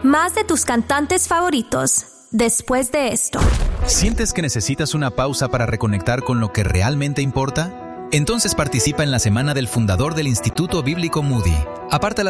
Más de tus cantantes favoritos después de esto. ¿Sientes que necesitas una pausa para reconectar con lo que realmente importa? Entonces participa en la Semana del Fundador del Instituto Bíblico Moody. Aparta las